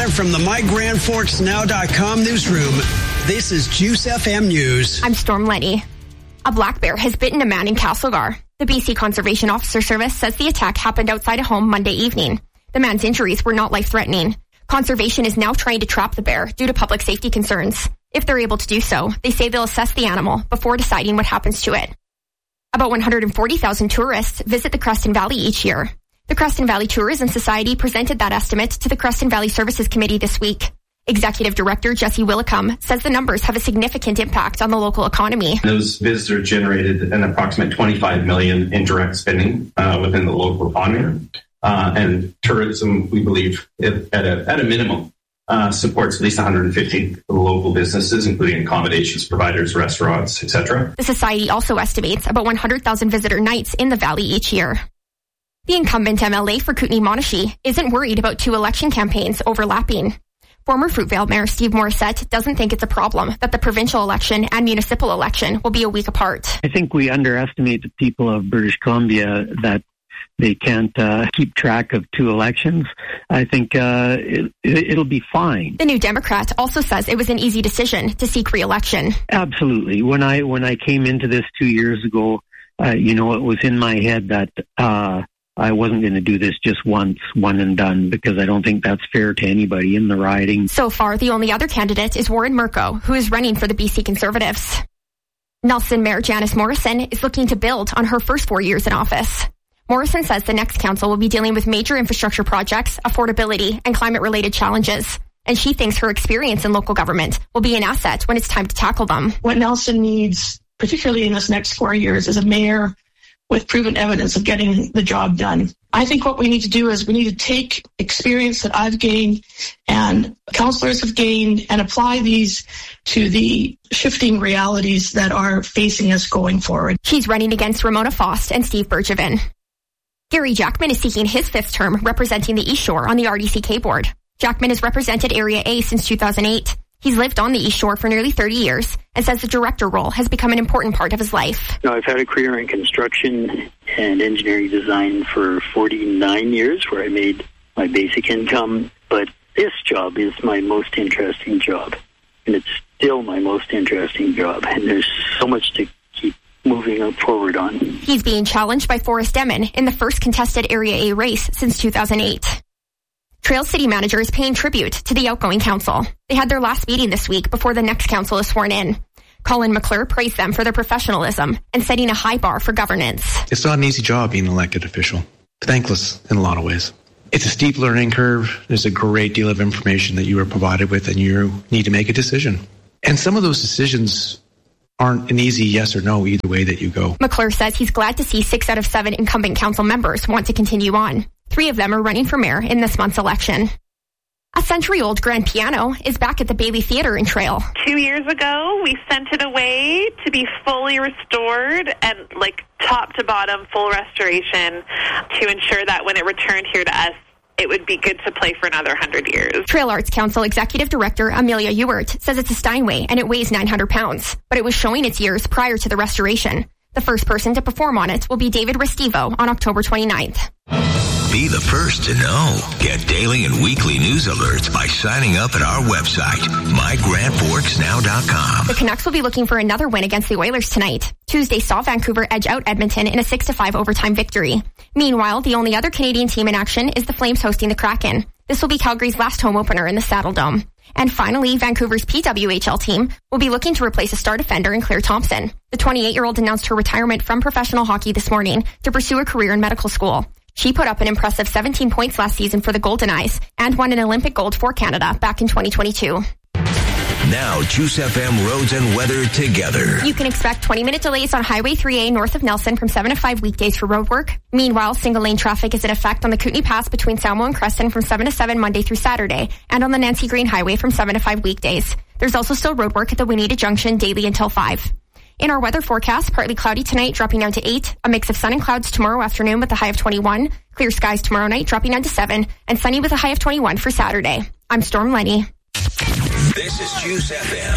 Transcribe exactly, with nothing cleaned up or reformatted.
time from the my grand forks now dot com newsroom. This is Juice F M News. I'm Storm Lenny. A black bear has bitten a man in Castlegar. The B C Conservation Officer Service says the attack happened outside a home Monday evening. The man's injuries were not life-threatening. Conservation is now trying to trap the bear due to public safety concerns. If they're able to do so, they say they'll assess the animal before deciding what happens to it. About one hundred forty thousand tourists visit the Creston Valley each year. The Creston Valley Tourism Society presented that estimate to the Creston Valley Services Committee this week. Executive Director Jesse Willicum says the numbers have a significant impact on the local economy. Those visitors generated an approximate twenty-five million dollars in direct spending uh, within the local economy. Uh, and tourism, we believe, at a, at a minimum, uh, supports at least one hundred fifty local businesses, including accommodations providers, restaurants, et cetera. The Society also estimates about one hundred thousand visitor nights in the valley each year. The incumbent M L A for Kootenay-Monashee isn't worried about two election campaigns overlapping. Former Fruitvale Mayor Steve Morissette doesn't think it's a problem that the provincial election and municipal election will be a week apart. I think we underestimate the people of British Columbia that they can't uh, keep track of two elections. I think uh, it, it'll be fine. The New Democrat also says it was an easy decision to seek re-election. Absolutely. When I when I came into this two years ago, uh, you know, it was in my head that uh, I wasn't going to do this just once, one and done, because I don't think that's fair to anybody in the riding. So far, the only other candidate is Warren Murko, who is running for the B C Conservatives. Nelson Mayor Janice Morrison is looking to build on her first four years in office. Morrison says the next council will be dealing with major infrastructure projects, affordability, and climate-related challenges. And she thinks her experience in local government will be an asset when it's time to tackle them. What Nelson needs, particularly in this next four years, is a mayor with proven evidence of getting the job done. I think what we need to do is we need to take experience that I've gained and councillors have gained and apply these to the shifting realities that are facing us going forward. She's running against Ramona Fost and Steve Bergevin. Gary Jackman is seeking his fifth term representing the East Shore on the R D C K board. Jackman has represented Area A since two thousand eight. He's lived on the East Shore for nearly thirty years and says the director role has become an important part of his life. No, I've had a career in construction and engineering design for forty-nine years where I made my basic income, but this job is my most interesting job, and it's still my most interesting job, and there's so much to keep moving forward on. He's being challenged by Forrest Demon in the first contested Area A race since two thousand eight. Trail City Manager is paying tribute to the outgoing council. They had their last meeting this week before the next council is sworn in. Colin McClure praised them for their professionalism and setting a high bar for governance. It's not an easy job being an elected official. Thankless in a lot of ways. It's a steep learning curve. There's a great deal of information that you are provided with and you need to make a decision. And some of those decisions aren't an easy yes or no either way that you go. McClure says he's glad to see six out of seven incumbent council members want to continue on. Three of them are running for mayor in this month's election. A century-old grand piano is back at the Bailey Theatre in Trail. Two years ago, we sent it away to be fully restored and, like, top to bottom, full restoration to ensure that when it returned here to us, it would be good to play for another one hundred years. Trail Arts Council Executive Director Amelia Ewart says it's a Steinway and it weighs nine hundred pounds, but it was showing its years prior to the restoration. The first person to perform on it will be David Restivo on October twenty-ninth. Be the first to know. Get daily and weekly news alerts by signing up at our website, my grand forks now dot com. The Canucks will be looking for another win against the Oilers tonight. Tuesday saw Vancouver edge out Edmonton in a six to five overtime victory. Meanwhile, the only other Canadian team in action is the Flames hosting the Kraken. This will be Calgary's last home opener in the Saddle Dome. And finally, Vancouver's P W H L team will be looking to replace a star defender in Claire Thompson. The twenty-eight-year-old announced her retirement from professional hockey this morning to pursue a career in medical school. She put up an impressive seventeen points last season for the Golden Eyes and won an Olympic gold for Canada back in twenty twenty-two. Now, Juice F M roads and weather together. You can expect twenty-minute delays on Highway three A north of Nelson from seven to five weekdays for road work. Meanwhile, single-lane traffic is in effect on the Kootenay Pass between Salmo and Creston from seven to seven Monday through Saturday, and on the Nancy Green Highway from seven to five weekdays. There's also still road work at the Wineta Junction daily until five. In our weather forecast, partly cloudy tonight, dropping down to eight. A mix of sun and clouds tomorrow afternoon with a high of twenty-one. Clear skies tomorrow night, dropping down to seven. And sunny with a high of twenty-one for Saturday. I'm Storm Lenny. This is Juice F M.